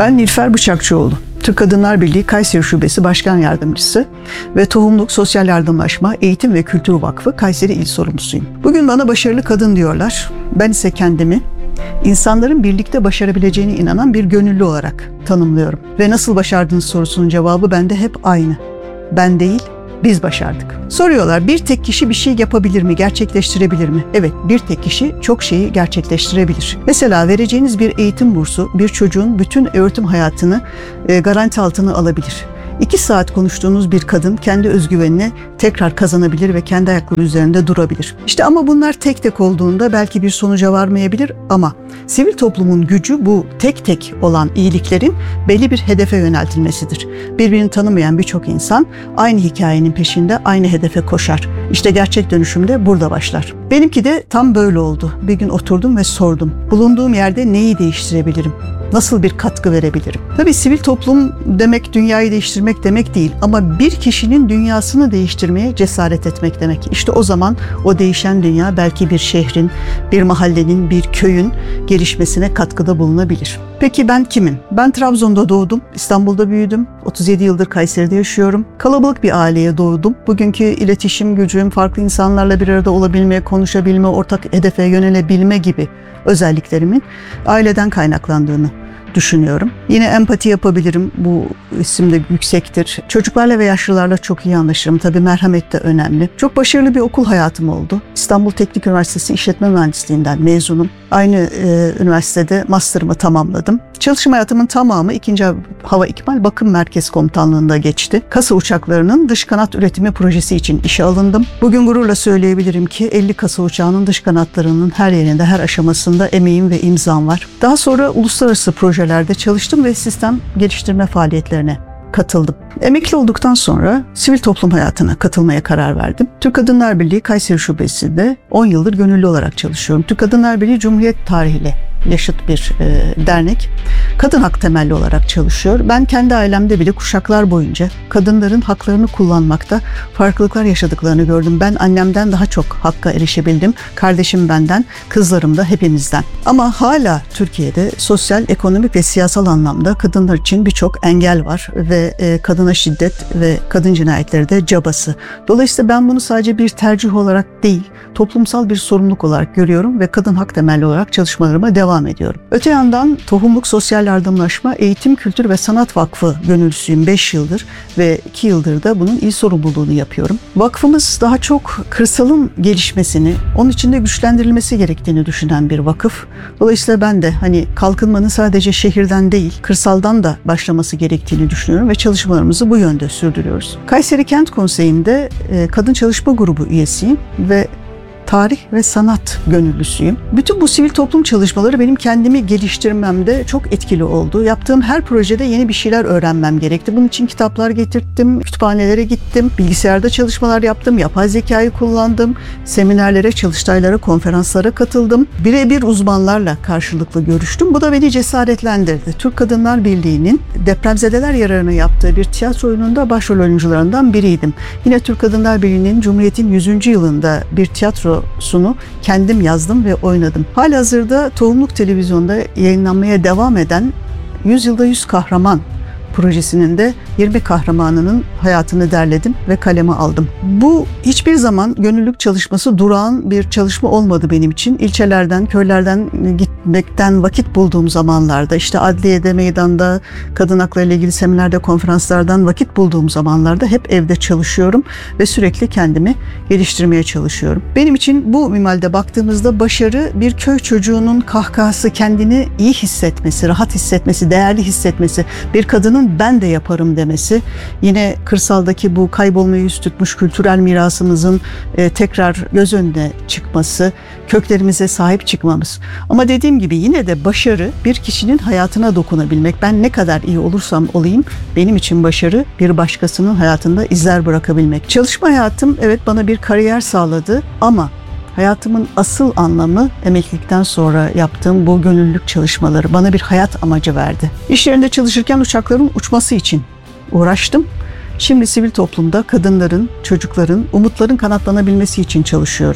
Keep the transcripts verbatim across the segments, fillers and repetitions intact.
Ben Nilüfer Bıçakçıoğlu. Türk Kadınlar Birliği Kayseri Şubesi Başkan Yardımcısı ve Tohumluk Sosyal Yardımlaşma Eğitim ve Kültür Vakfı Kayseri İl Sorumlusuyum. Bugün bana başarılı kadın diyorlar. Ben ise kendimi insanların birlikte başarabileceğine inanan bir gönüllü olarak tanımlıyorum. Ve nasıl başardınız sorusunun cevabı bende hep aynı. Ben değil, biz başardık. Soruyorlar, bir tek kişi bir şey yapabilir mi, gerçekleştirebilir mi? Evet, bir tek kişi çok şeyi gerçekleştirebilir. Mesela vereceğiniz bir eğitim bursu bir çocuğun bütün öğretim hayatını e, garanti altına alabilir. İki saat konuştuğunuz bir kadın kendi özgüvenini tekrar kazanabilir ve kendi ayakları üzerinde durabilir. İşte ama bunlar tek tek olduğunda belki bir sonuca varmayabilir ama sivil toplumun gücü bu tek tek olan iyiliklerin belli bir hedefe yöneltilmesidir. Birbirini tanımayan birçok insan aynı hikayenin peşinde aynı hedefe koşar. İşte gerçek dönüşüm de burada başlar. Benimki de tam böyle oldu. Bir gün oturdum ve sordum. Bulunduğum yerde neyi değiştirebilirim? Nasıl bir katkı verebilirim? Tabii sivil toplum demek dünyayı değiştirmek demek değil ama bir kişinin dünyasını değiştirmeye cesaret etmek demek. İşte o zaman o değişen dünya belki bir şehrin, bir mahallenin, bir köyün gelişmesine katkıda bulunabilir. Peki ben kimim? Ben Trabzon'da doğdum, İstanbul'da büyüdüm, otuz yedi yıldır Kayseri'de yaşıyorum. Kalabalık bir aileye doğdum. Bugünkü iletişim gücüm, farklı insanlarla bir arada olabilme, konuşabilme, ortak hedefe yönelebilme gibi özelliklerimin aileden kaynaklandığını düşünüyorum. Yine empati yapabilirim. Bu isim de yüksektir. Çocuklarla ve yaşlılarla çok iyi anlaşırım. Tabii merhamet de önemli. Çok başarılı bir okul hayatım oldu. İstanbul Teknik Üniversitesi İşletme Mühendisliğinden mezunum. Aynı e, üniversitede master'ımı tamamladım. Çalışma hayatımın tamamı ikinci Hava İkmal Bakım Merkez Komutanlığı'nda geçti. Kasa uçaklarının dış kanat üretimi projesi için işe alındım. Bugün gururla söyleyebilirim ki elli kasa uçağının dış kanatlarının her yerinde, her aşamasında emeğim ve imzam var. Daha sonra uluslararası projelerde çalıştım ve sistem geliştirme faaliyetlerine katıldım. Emekli olduktan sonra sivil toplum hayatına katılmaya karar verdim. Türk Kadınlar Birliği Kayseri Şubesi'nde on yıldır gönüllü olarak çalışıyorum. Türk Kadınlar Birliği Cumhuriyet tarihiyle yaşıt bir e, dernek. Kadın hak temelli olarak çalışıyor. Ben kendi ailemde bile kuşaklar boyunca kadınların haklarını kullanmakta farklılıklar yaşadıklarını gördüm. Ben annemden daha çok hakka erişebildim. Kardeşim benden, kızlarım da hepimizden. Ama hala Türkiye'de sosyal, ekonomik ve siyasal anlamda kadınlar için birçok engel var ve e, kadına şiddet ve kadın cinayetleri de cabası. Dolayısıyla ben bunu sadece bir tercih olarak değil, toplumsal bir sorumluluk olarak görüyorum ve kadın hak temelli olarak çalışmalarıma devam ediyorum. Öte yandan Tohumluk Sosyal Yardımlaşma Eğitim, Kültür ve Sanat Vakfı gönüllüsüyüm beş yıldır ve iki yıldır da bunun il sorumluluğunu yapıyorum. Vakfımız daha çok kırsalın gelişmesini, onun içinde güçlendirilmesi gerektiğini düşünen bir vakıf. Dolayısıyla ben de hani kalkınmanın sadece şehirden değil, kırsaldan da başlaması gerektiğini düşünüyorum ve çalışmalarımızı bu yönde sürdürüyoruz. Kayseri Kent Konseyi'nde Kadın Çalışma Grubu üyesiyim ve tarih ve sanat gönüllüsüyüm. Bütün bu sivil toplum çalışmaları benim kendimi geliştirmemde çok etkili oldu. Yaptığım her projede yeni bir şeyler öğrenmem gerekti. Bunun için kitaplar getirttim, kütüphanelere gittim, bilgisayarda çalışmalar yaptım, yapay zekayı kullandım, seminerlere, çalıştaylara, konferanslara katıldım. Birebir uzmanlarla karşılıklı görüştüm. Bu da beni cesaretlendirdi. Türk Kadınlar Birliği'nin depremzedeler yararına yaptığı bir tiyatro oyununda başrol oyuncularından biriydim. Yine Türk Kadınlar Birliği'nin Cumhuriyet'in yüzüncü yılında bir tiyatro sunu kendim yazdım ve oynadım. Halihazırda Tohumluk Televizyon'da yayınlanmaya devam eden Yüzyılda Yüz Kahraman projesinin de yirmi kahramanının hayatını derledim ve kaleme aldım. Bu hiçbir zaman gönüllülük çalışması durağan bir çalışma olmadı benim için. İlçelerden, köylerden gitmekten vakit bulduğum zamanlarda, işte adliyede, meydanda, kadın hakları ile ilgili seminerde, konferanslardan vakit bulduğum zamanlarda hep evde çalışıyorum ve sürekli kendimi geliştirmeye çalışıyorum. Benim için bu minvalde baktığımızda başarı bir köy çocuğunun kahkahası, kendini iyi hissetmesi, rahat hissetmesi, değerli hissetmesi, bir kadının ben de yaparım demesi, yine kırsaldaki bu kaybolmaya yüz tutmuş kültürel mirasımızın e, tekrar göz önüne çıkması, köklerimize sahip çıkmamız. Ama dediğim gibi yine de başarı bir kişinin hayatına dokunabilmek. Ben ne kadar iyi olursam olayım, benim için başarı bir başkasının hayatında izler bırakabilmek. Çalışma hayatım evet bana bir kariyer sağladı ama hayatımın asıl anlamı emeklilikten sonra yaptığım bu gönüllülük çalışmaları bana bir hayat amacı verdi. İş yerinde çalışırken uçakların uçması için uğraştım. Şimdi sivil toplumda kadınların, çocukların, umutların kanatlanabilmesi için çalışıyorum.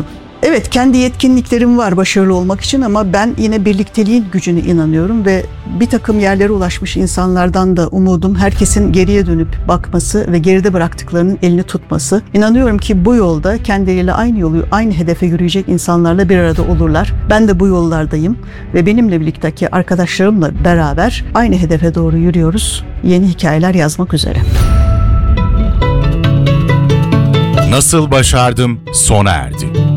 Evet, kendi yetkinliklerim var başarılı olmak için ama ben yine birlikteliğin gücüne inanıyorum ve bir takım yerlere ulaşmış insanlardan da umudum herkesin geriye dönüp bakması ve geride bıraktıklarının elini tutması. İnanıyorum ki bu yolda kendileriyle aynı yolu, aynı hedefe yürüyecek insanlarla bir arada olurlar. Ben de bu yollardayım ve benimle birlikteki arkadaşlarımla beraber aynı hedefe doğru yürüyoruz. Yeni hikayeler yazmak üzere. Nasıl başardım sona erdi.